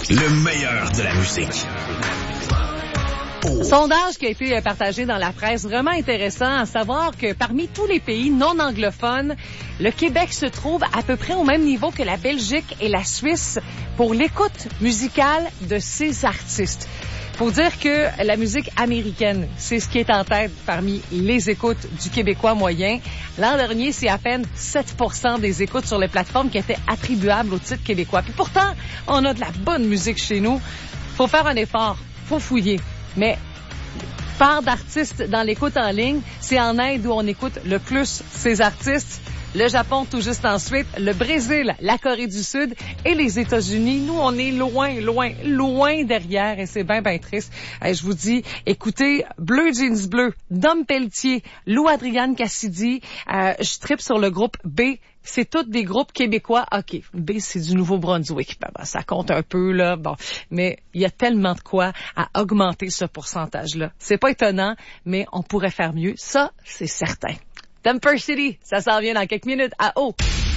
Le meilleur de la musique. Sondage qui a été partagé dans la presse, vraiment intéressant à savoir que parmi tous les pays non anglophones, le Québec se trouve à peu près au même niveau que la Belgique et la Suisse pour l'écoute musicale de ses artistes. Faut dire que la musique américaine, c'est ce qui est en tête parmi les écoutes du Québécois moyen. L'an dernier, c'est à peine 7% des écoutes sur les plateformes qui étaient attribuables au titre québécois. Puis pourtant, on a de la bonne musique chez nous. Faut faire un effort, faut fouiller. Mais part d'artistes dans l'écoute en ligne, c'est en Inde où on écoute le plus ces artistes. Le Japon tout juste ensuite, le Brésil, la Corée du Sud et les États-Unis. Nous, on est loin derrière et c'est bien triste. Je vous dis, écoutez, Bleu Jeans Bleu, Dom Pelletier, Lou Adrienne Cassidy, je tripe sur le groupe B. C'est tous des groupes québécois. OK, B, c'est du Nouveau-Brunswick. Ben, ça compte un peu, là. Bon, mais il y a tellement de quoi à augmenter ce pourcentage-là. C'est pas étonnant, mais on pourrait faire mieux. Ça, c'est certain. Temper City, ça s'en vient dans quelques minutes à haut.